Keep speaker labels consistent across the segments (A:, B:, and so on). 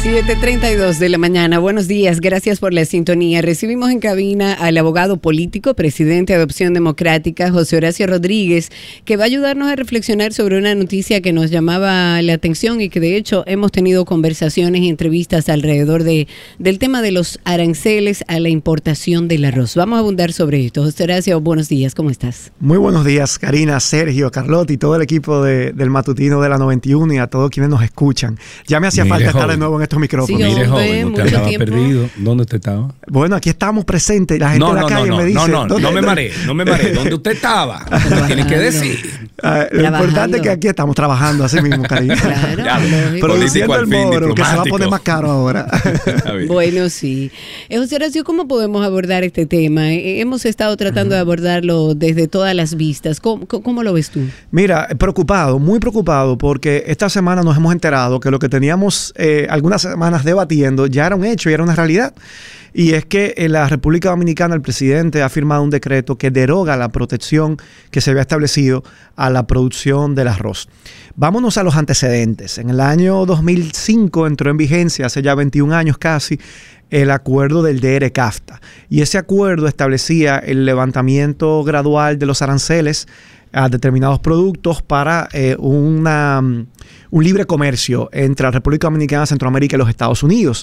A: 7:32 de la mañana. Buenos días, gracias por la sintonía. Recibimos en cabina al abogado político, presidente de Adopción Democrática, José Horacio Rodríguez, que va a ayudarnos a reflexionar sobre una noticia que nos llamaba la atención y que de hecho hemos tenido conversaciones y entrevistas alrededor del tema de los aranceles a la importación del arroz. Vamos a abundar sobre esto. José Horacio, buenos días, ¿cómo estás?
B: Muy buenos días, Karina, Sergio, Carlota y todo el equipo del matutino de la 91 y a todos quienes nos escuchan. Ya me hacía falta estar de nuevo en estos micrófonos.
A: Sí,
C: Mire, joven, usted andaba perdido. ¿Dónde usted estaba?
B: Bueno, aquí estábamos presentes. La gente de la calle me dice...
C: No me mareé. ¿Dónde usted estaba? Tienes que decir.
B: Lo importante es que aquí estamos trabajando así mismo, Karina.
A: Claro,
B: produciendo el moro, que se va a poner más caro ahora.
A: Bueno, sí. José Horacio, ¿cómo podemos abordar este tema? Hemos estado tratando de abordarlo desde todas las vistas. ¿Cómo lo ves tú?
B: Mira, preocupado, muy preocupado, porque esta semana nos hemos enterado que lo que teníamos algunas semanas debatiendo ya era un hecho y era una realidad. Y es que en la República Dominicana el presidente ha firmado un decreto que deroga la protección que se había establecido a la producción del arroz. Vámonos a los antecedentes. En el año 2005 entró en vigencia, hace ya 21 años casi, el acuerdo del DR-CAFTA. Y ese acuerdo establecía el levantamiento gradual de los aranceles a determinados productos para un libre comercio entre la República Dominicana, Centroamérica y los Estados Unidos.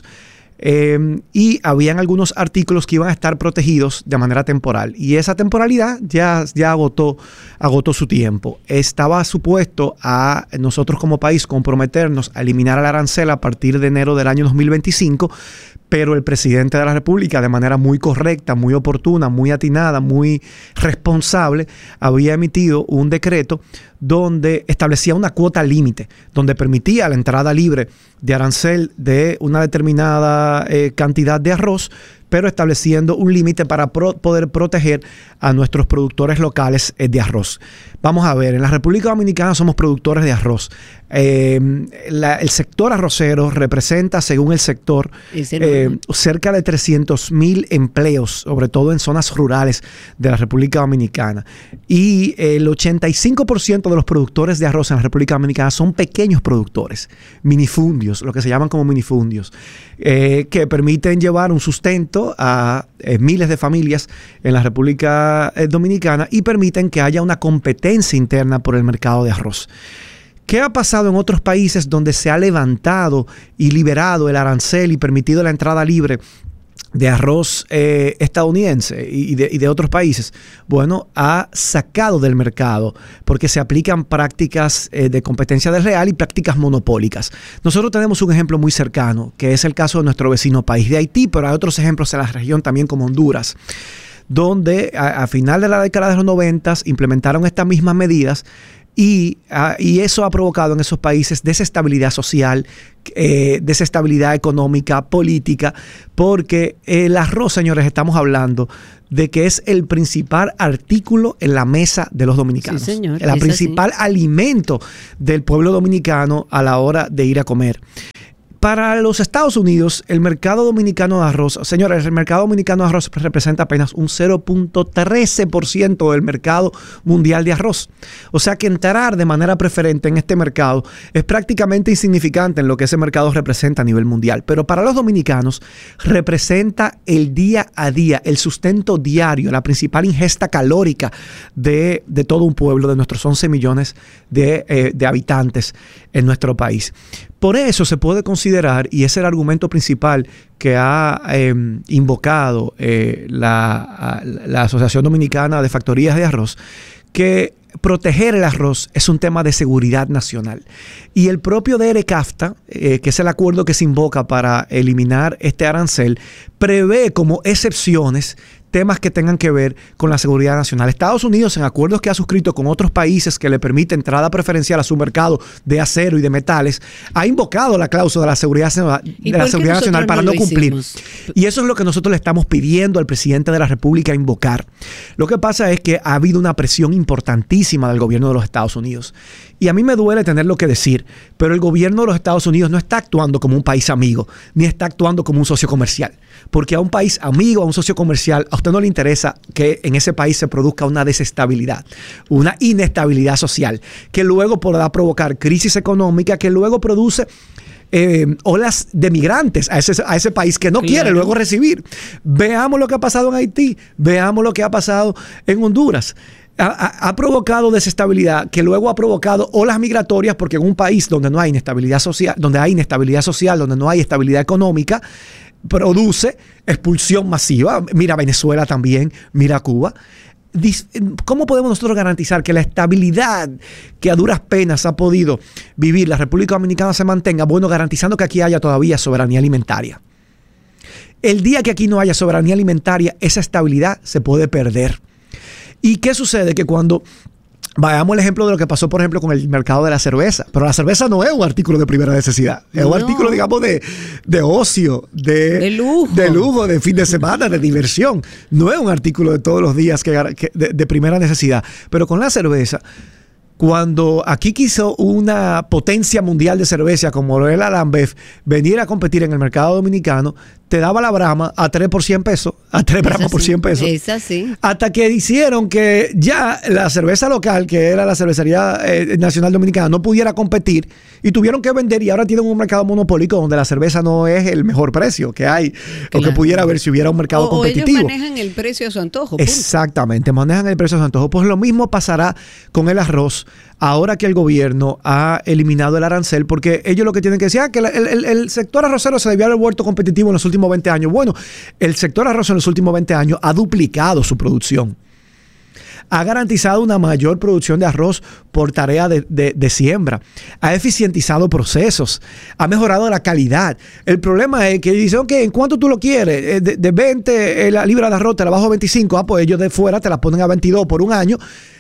B: Y habían algunos artículos que iban a estar protegidos de manera temporal y esa temporalidad ya agotó su tiempo. Estaba supuesto a nosotros como país comprometernos a eliminar el arancel a partir de enero del año 2025, pero el presidente de la República, de manera muy correcta, muy oportuna, muy atinada, muy responsable, había emitido un decreto donde establecía una cuota límite, donde permitía la entrada libre de arancel de una determinada cantidad de arroz, pero estableciendo un límite para poder proteger a nuestros productores locales de arroz. Vamos a ver, en la República Dominicana somos productores de arroz. El sector arrocero representa, según el sector, cerca de 300,000 empleos, sobre todo en zonas rurales de la República Dominicana. Y el 85% de los productores de arroz en la República Dominicana son pequeños productores, minifundios, lo que se llaman como minifundios, que permiten llevar un sustento a miles de familias en la República Dominicana y permiten que haya una competencia interna por el mercado de arroz. ¿Qué ha pasado en otros países donde se ha levantado y liberado el arancel y permitido la entrada libre de arroz estadounidense y de otros países? Bueno, ha sacado del mercado porque se aplican prácticas de competencia desleal y prácticas monopólicas. Nosotros tenemos un ejemplo muy cercano, que es el caso de nuestro vecino país de Haití, pero hay otros ejemplos en la región también como Honduras, donde a final de la década de los 90 implementaron estas mismas medidas. Y eso ha provocado en esos países desestabilidad social, desestabilidad económica, política, porque el arroz, señores, estamos hablando de que es el principal artículo en la mesa de los dominicanos. Sí, señor. El principal alimento del pueblo dominicano a la hora de ir a comer. Para los Estados Unidos, el mercado dominicano de arroz, señores, el mercado dominicano de arroz representa apenas un 0.13% del mercado mundial de arroz. O sea que entrar de manera preferente en este mercado es prácticamente insignificante en lo que ese mercado representa a nivel mundial. Pero para los dominicanos representa el día a día, el sustento diario, la principal ingesta calórica de todo un pueblo, de nuestros 11 millones de habitantes en nuestro país. Por eso se puede considerar, y es el argumento principal que ha invocado la Asociación Dominicana de Factorías de Arroz, que proteger el arroz es un tema de seguridad nacional. Y el propio DR-CAFTA, que es el acuerdo que se invoca para eliminar este arancel, prevé como excepciones temas que tengan que ver con la seguridad nacional. Estados Unidos, en acuerdos que ha suscrito con otros países que le permite entrada preferencial a su mercado de acero y de metales, ha invocado la cláusula de la seguridad nacional para no cumplir. Y eso es lo que nosotros le estamos pidiendo al presidente de la República invocar. Lo que pasa es que ha habido una presión importantísima del gobierno de los Estados Unidos. Y a mí me duele tenerlo que decir, pero el gobierno de los Estados Unidos no está actuando como un país amigo, ni está actuando como un socio comercial. Porque a un país amigo, a un socio comercial, a usted no le interesa que en ese país se produzca una desestabilidad, una inestabilidad social, que luego podrá provocar crisis económica, que luego produce olas de migrantes a ese país que no quiere luego recibir. Veamos lo que ha pasado en Haití, veamos lo que ha pasado en Honduras. Ha provocado desestabilidad que luego ha provocado olas migratorias, porque en un país donde no hay inestabilidad social, donde no hay estabilidad económica, produce expulsión masiva. Mira Venezuela también, mira Cuba. ¿Cómo podemos nosotros garantizar que la estabilidad que a duras penas ha podido vivir la República Dominicana se mantenga? Bueno, garantizando que aquí haya todavía soberanía alimentaria. El día que aquí no haya soberanía alimentaria, esa estabilidad se puede perder. ¿Y qué sucede? Que cuando vayamos al ejemplo de lo que pasó, por ejemplo, con el mercado de la cerveza. Pero la cerveza no es un artículo de primera necesidad. Es un artículo, digamos, de ocio, de lujo, de fin de semana, de diversión. No es un artículo de todos los días de primera necesidad. Pero con la cerveza, cuando aquí quiso una potencia mundial de cerveza como lo es la Ambev venir a competir en el mercado dominicano, te daba la Brahma a 3 por 100 pesos, a 3 Brahmas por 100 pesos.
A: Es así.
B: Hasta que hicieron que ya la cerveza local, que era la Cervecería Nacional Dominicana, no pudiera competir y tuvieron que vender, y ahora tienen un mercado monopólico donde la cerveza no es el mejor precio que hay, o que pudiera haber si hubiera un mercado competitivo.
A: Ellos manejan el precio a su antojo.
B: Exactamente, manejan el precio a su antojo. Pues lo mismo pasará con el arroz ahora que el gobierno ha eliminado el arancel, porque ellos lo que tienen que decir es que el sector arrocero se debió haber vuelto competitivo en los últimos 20 años. Bueno, el sector arroz en los últimos 20 años ha duplicado su producción. Ha garantizado una mayor producción de arroz por tarea de siembra. Ha eficientizado procesos. Ha mejorado la calidad. El problema es que dicen, ok, ¿en cuánto tú lo quieres? De 20 la libra de arroz te la bajo a 25. Ah, pues ellos de fuera te la ponen a 22 por un año.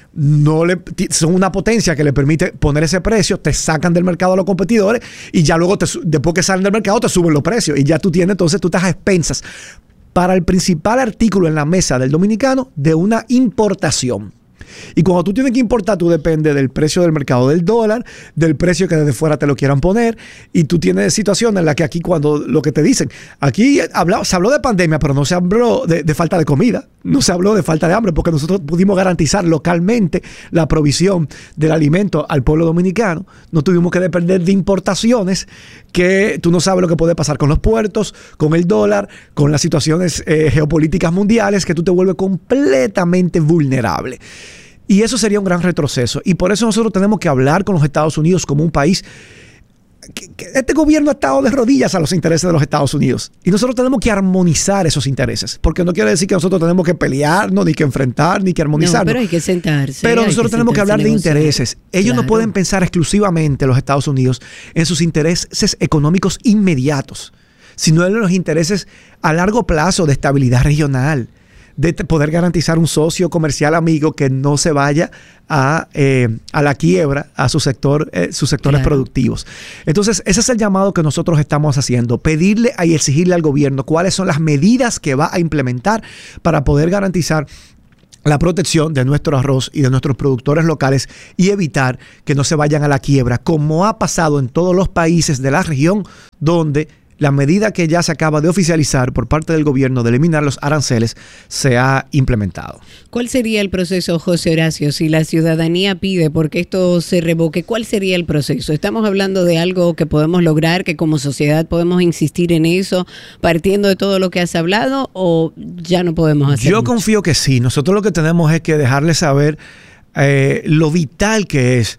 B: Son una potencia que le permite poner ese precio, te sacan del mercado a los competidores y ya luego, después que salen del mercado, te suben los precios y ya tú estás a expensas para el principal artículo en la mesa del dominicano de una importación. Y cuando tú tienes que importar, tú dependes del precio del mercado del dólar, del precio que desde fuera te lo quieran poner, y tú tienes situaciones en las que aquí cuando lo que te dicen, aquí se habló de pandemia, pero no se habló de falta de comida, no se habló de falta de hambre, porque nosotros pudimos garantizar localmente la provisión del alimento al pueblo dominicano. No tuvimos que depender de importaciones, que tú no sabes lo que puede pasar con los puertos, con el dólar, con las situaciones geopolíticas mundiales, que tú te vuelves completamente vulnerable. Y eso sería un gran retroceso. Y por eso nosotros tenemos que hablar con los Estados Unidos como un país que este gobierno ha estado de rodillas a los intereses de los Estados Unidos. Y nosotros tenemos que armonizar esos intereses. Porque no quiere decir que nosotros tenemos que pelearnos, ni que enfrentar, ni que armonizarnos.
A: No, pero hay que sentarse.
B: Pero nosotros tenemos que hablar de intereses. Ellos no pueden pensar exclusivamente, los Estados Unidos, en sus intereses económicos inmediatos, sino en los intereses a largo plazo de estabilidad regional, de poder garantizar un socio comercial amigo que no se vaya a la quiebra, a sus sectores productivos. Entonces, ese es el llamado que nosotros estamos haciendo, pedirle y exigirle al gobierno cuáles son las medidas que va a implementar para poder garantizar la protección de nuestro arroz y de nuestros productores locales y evitar que no se vayan a la quiebra, como ha pasado en todos los países de la región donde la medida que ya se acaba de oficializar por parte del gobierno de eliminar los aranceles se ha implementado.
A: ¿Cuál sería el proceso, José Horacio, si la ciudadanía pide porque esto se revoque? ¿Cuál sería el proceso? ¿Estamos hablando de algo que podemos lograr, que como sociedad podemos insistir en eso, partiendo de todo lo que has hablado, o ya no podemos hacer
B: Yo
A: mucho?
B: confío que sí. Nosotros lo que tenemos es que dejarles saber lo vital que es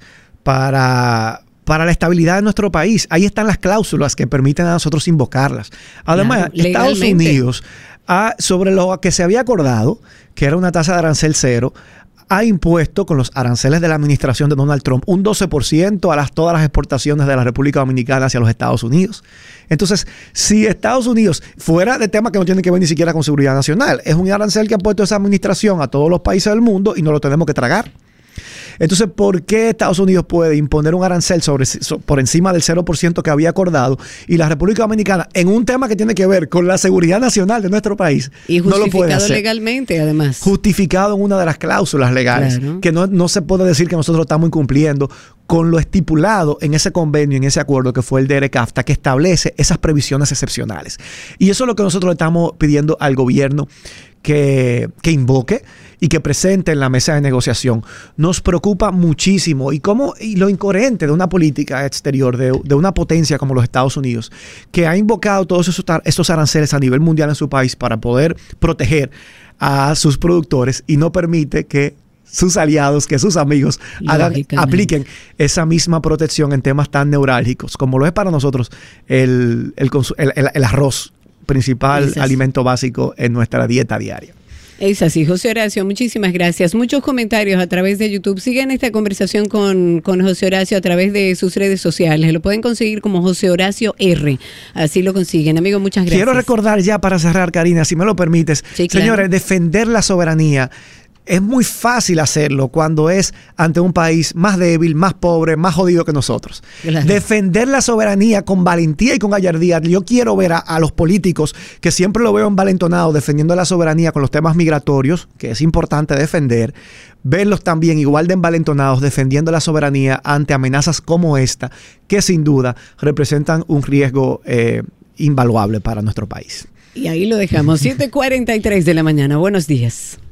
B: para la estabilidad de nuestro país. Ahí están las cláusulas que permiten a nosotros invocarlas. Además, Estados Unidos, sobre lo que se había acordado, que era una tasa de arancel cero, ha impuesto con los aranceles de la administración de Donald Trump un 12% a todas las exportaciones de la República Dominicana hacia los Estados Unidos. Entonces, si Estados Unidos, fuera de temas que no tienen que ver ni siquiera con seguridad nacional, es un arancel que ha puesto esa administración a todos los países del mundo y no lo tenemos que tragar. Entonces, ¿por qué Estados Unidos puede imponer un arancel por encima del 0% que había acordado y la República Dominicana, en un tema que tiene que ver con la seguridad nacional de nuestro país,
A: y
B: no lo puede hacer?
A: Legalmente, además.
B: Justificado en una de las cláusulas legales, claro, que no se puede decir que nosotros estamos incumpliendo con lo estipulado en ese convenio, en ese acuerdo que fue el de ERE-CAFTA, que establece esas previsiones excepcionales. Y eso es lo que nosotros le estamos pidiendo al gobierno que invoque y que presente en la mesa de negociación. Nos preocupa muchísimo y lo incoherente de una política exterior de una potencia como los Estados Unidos, que ha invocado todos estos aranceles a nivel mundial en su país para poder proteger a sus productores y no permite que sus aliados, que sus amigos apliquen esa misma protección en temas tan neurálgicos como lo es para nosotros el arroz, principal alimento básico en nuestra dieta diaria.
A: Es así, José Horacio, muchísimas gracias. Muchos comentarios a través de YouTube. Sigan esta conversación con José Horacio a través de sus redes sociales. Lo pueden conseguir como José Horacio R. Así lo consiguen. Amigo, muchas gracias.
B: Quiero recordar ya para cerrar, Karina, si me lo permites. Sí, claro. Señores, defender la soberanía. Es muy fácil hacerlo cuando es ante un país más débil, más pobre, más jodido que nosotros. Claro. Defender la soberanía con valentía y con gallardía. Yo quiero ver a los políticos, que siempre lo veo envalentonados defendiendo la soberanía con los temas migratorios, que es importante defender, verlos también igual de envalentonados defendiendo la soberanía ante amenazas como esta, que sin duda representan un riesgo invaluable para nuestro país.
A: Y ahí lo dejamos, 7:43 de la mañana. Buenos días.